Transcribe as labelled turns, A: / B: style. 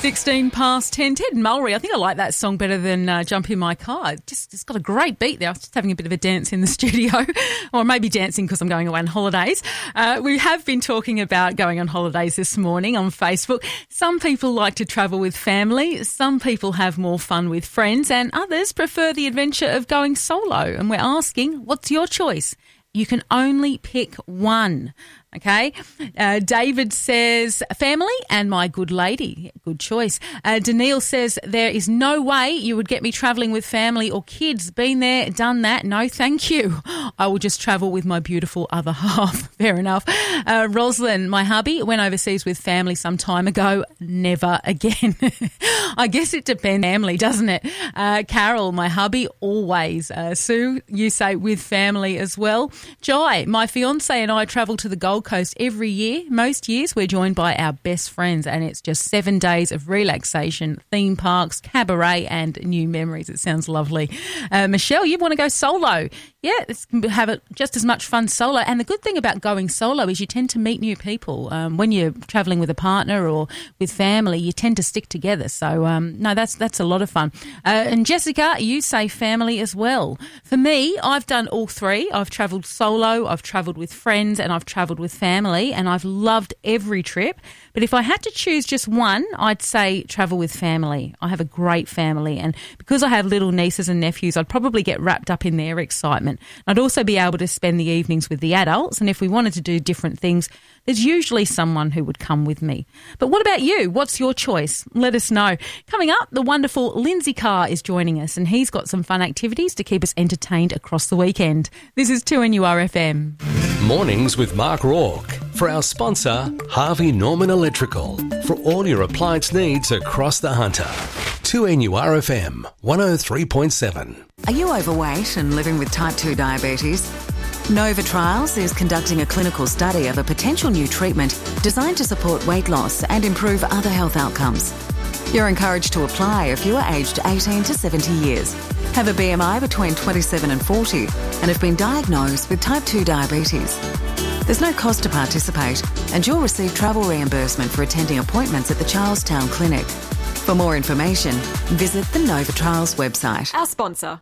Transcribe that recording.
A: 16 past 10. Ted Mulry, I think I like that song better than Jump in My Car. It's got a great beat there. I was just having a bit of a dance in the studio, or maybe dancing because I'm going away on holidays. We have been talking about going on holidays this morning on Facebook. Some people like to travel with family, some people have more fun with friends, and others prefer the adventure of going solo. And we're asking, what's your choice? You can only pick one. Okay. David says family and my good lady. Good choice. Daniil says there is no way you would get me travelling with family or kids. Been there, done that. No, thank you. I will just travel with my beautiful other half. Fair enough. Roslyn, my hubby, went overseas with family some time ago. Never again. I guess it depends family, doesn't it? Carol, my hubby, always. Sue, you say with family as well. Jai, my fiance and I travel to the Gold Coast every year. Most years we're joined by our best friends, and it's just 7 days of relaxation, theme parks, cabaret and new memories. It sounds lovely. Michelle, you want to go solo? Yeah, have it just as much fun solo. And the good thing about going solo is you tend to meet new people. When you're travelling with a partner or with family, you tend to stick together. So, no, that's a lot of fun. And Jessica, you say family as well. For me, I've done all three. I've travelled solo, I've travelled with friends, and I've travelled with family, and I've loved every trip. But if I had to choose just one, I'd say travel with family. I have a great family, and because I have little nieces and nephews, I'd probably get wrapped up in their excitement. I'd also be able to spend the evenings with the adults, and if we wanted to do different things, there's usually someone who would come with me. But what about you? What's your choice? Let us know. Coming up, the wonderful Lindsay Carr is joining us, and he's got some fun activities to keep us entertained across the weekend. This is 2NURFM.
B: Mornings with Mark Rourke. For our sponsor, Harvey Norman Electrical. For all your appliance needs across the Hunter. 2NURFM 103.7.
C: Are you overweight and living with type 2 diabetes? Nova Trials is conducting a clinical study of a potential new treatment designed to support weight loss and improve other health outcomes. You're encouraged to apply if you are aged 18 to 70 years, have a BMI between 27 and 40, and have been diagnosed with type 2 diabetes. There's no cost to participate, and you'll receive travel reimbursement for attending appointments at the Charlestown Clinic. For more information, visit the Nova Trials website.
D: Our sponsor.